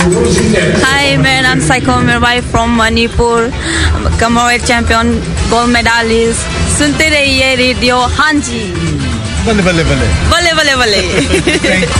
Hi, मेरा नाम psycho Mirabai from Manipur, Commonwealth champion, gold medalist. सुनते रहिए रेडियो हाँ जी बल्ले बल्ले बल्ले बल्ले बल्ले बल्ले